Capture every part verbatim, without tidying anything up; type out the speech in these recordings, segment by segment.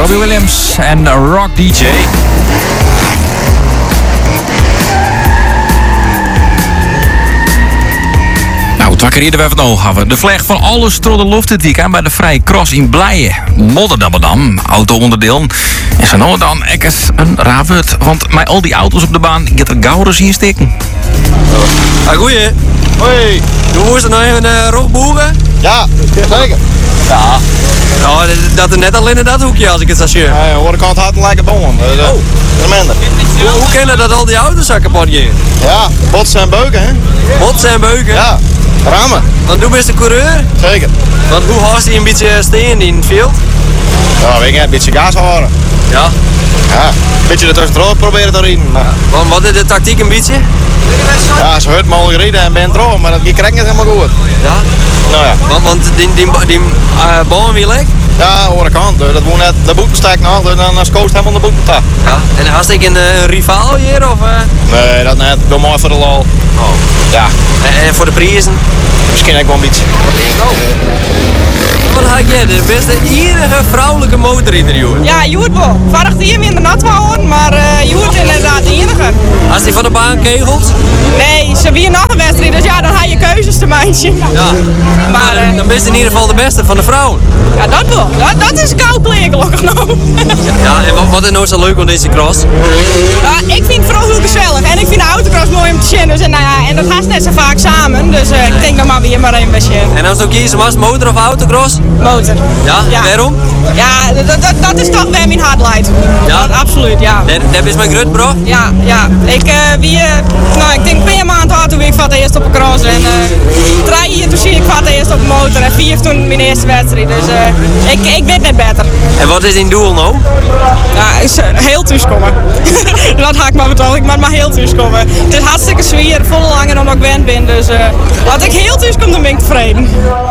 Robbie Williams en Rock D J. Het wakkereerde we even het oog hadden. De vlag van alle strolde loft dit weekend bij de Vrije Cross in Blijen. Modderdammerdam, auto-onderdeel. En zo nou dan ekkers een raar woord. Want met al die auto's op de baan gaat er gauw zien stikken. Ah, goeie. Hoi. Hoe moest er nou even uh, rogboeren? Ja, zeker. Ja. Nou, dat is net alleen in dat hoekje als ik het station. Ja, hoor ik het hard lijken bomen. Dus, uh, Oh. minder. Hoe, hoe kennen dat al die auto's zo kapot gaan? Ja, botsen en beuken, hè? Botsen en beuken? Ja, ramen. Want doe best de coureur. Zeker. Want hoe hard hij een beetje steen in het veld? Ja, weet je, een beetje gas houden. Ja. Ja, een beetje er tussendoor proberen te rijden. Maar, Want wat is de tactiek een beetje? ja, ze hurt mogelijk rijden en bent erop, maar dat krijgt niet helemaal goed. Ja. Nou ja. Want, want die, die, die uh, baan weer lek? Ja, hoor ik aan. Dat moet net de boetenstek nog, dus dan is Koos helemaal de boetentag. Ja. En had ik een uh, rivaal hier of? Uh? Nee, dat net. Doe mooi voor de lol. Oh. Ja, En, en voor de prijzen? misschien ook wel een beetje. Wat had jij de beste enige vrouwelijke motorrijder, joh? Ja, je hoort wel. Vorig jaar minder nat houden, maar uh, je hoort inderdaad de enige. Als die van de baan kegelt? Nee, ze weer nog een wedstrijd, dus ja, dan ga je keuzes te meisje. Ja. Maar Dan, uh, dan ben je in ieder geval de beste van de vrouwen. ja, dat wel. Dat, dat is koud kleer, gelukkig nog. Ja, en wat, wat is nou zo leuk aan deze cross? Ja, ik vind het vooral heel gezellig en ik vind de autocross mooi om te zien. Dus, en, nou ja, en dat gaat net zo vaak samen, dus uh, ik denk dan maar weer maar een beetje En als ook kiezen was motor of autocross? motor. Ja, Ja. waarom? Ja, dat, dat, dat is toch waar mijn hart leidt. Ja? Dat, absoluut, ja. Dat, dat is mijn grut, bro. Ja, ja. Ik, uh, wie, uh, nou, ik denk twee maanden had toen ik voor het eerst op een cross. En uh, drie jaar toen zie ik voor het eerst op een motor. En vier toen mijn eerste wedstrijd. Dus uh, ik, ik weet net beter. En wat is in doel nou? Ja, is, uh, heel thuiskomen. Dat haak ik maar betoog. Ik moet maar heel thuiskomen. Het is hartstikke zwier, volle langer dan ik gewend ben. Dus uh, als ik heel thuiskom, dan ben ik tevreden.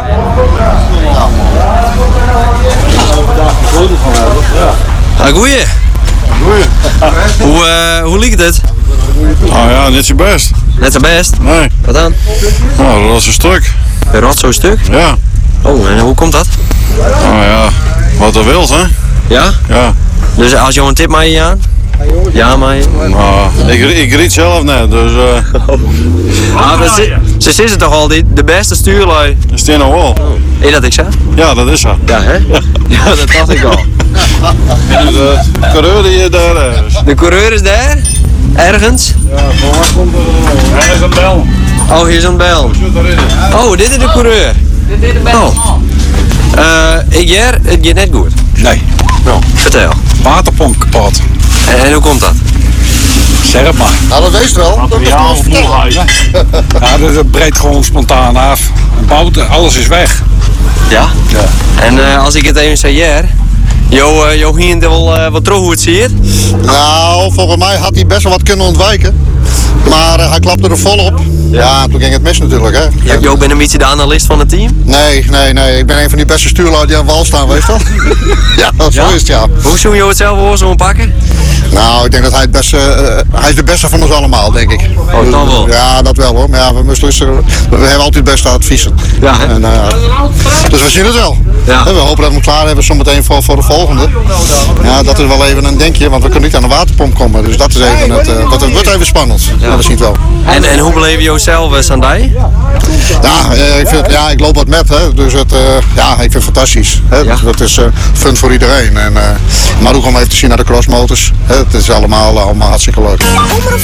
Ah, goeie. Goeie. Hoe, uh, hoe liep het? Nou ja, niet zo best. Net zo best. Nee. Wat dan? Nou, dat is een stuk. Een rot zo'n stuk? Ja. Oh, en hoe komt dat? Nou ja, wat er wilt, hè? Ja? Ja. Dus als je een tip maar je aan? Ja, maar je. Nou, ik, ik riet zelf net, dus eh Ah, dat ze, ze zitten toch al die, de beste stuurlui? is dit nou wel? Is dat ik zeg? Ja, dat is zo. Ja, hè? Ja, dat dacht ik al. En de coureur die je daar is. De coureur is daar? Ergens? Ja, voor mij komt er... Hij is een bel. Oh, hier is een bel. Oh, dit is de coureur. Dit is de bel. Oh. Uh, ik jaar, het gaat net goed. Nee, Nou, vertel. waterpomp kapot. En, en hoe komt dat? Zeg het maar. Nou, dat weet je wel. Dat is wel vertellen. Ja, dat breekt gewoon spontaan af. Een bout, alles is weg. Ja? Ja. En uh, als ik het even zeg, jaar, Jo, uh, jo hier wel uh, wat terug hoe het ziet. Nou, volgens mij had hij best wel wat kunnen ontwijken. Maar uh, hij klapte er vol op. Ja, toen ging het mis natuurlijk, hè. Jo, jo bent een beetje de analist van het team. Nee, nee, nee. Ik ben een van die beste stuurlui die aan wal staan, weet je wel. Ja, zo Ja? is het, ja. Hoe zou je het zelf voor zo'n pakken? Nou, ik denk dat hij het beste, uh, hij is de beste van ons allemaal, denk ik. Oh, dan wel? Ja, dat wel hoor. Maar ja, we, moesten, dus, uh, we hebben altijd het beste adviezen. Ja, hè? En, uh, dus we zien het wel. Ja. En we hopen dat we hem klaar hebben zometeen voor, voor de volgende. Ja, dat is wel even een denkje, want we kunnen niet aan de waterpomp komen. Dus dat is even het, uh, dat wordt even spannend. Ja. Maar we zien het wel. En, en hoe beleven je jezelf, uh, Sandai? Ja, uh, ik, vind, ja, ik loop wat met, hè. Dus het, uh, ja, ik vind het fantastisch. Hè. Ja. Dat is uh, fun voor iedereen. En, uh, maar ook om even te zien naar de crossmotors. Hè. Het is allemaal, allemaal hartstikke leuk. Omroep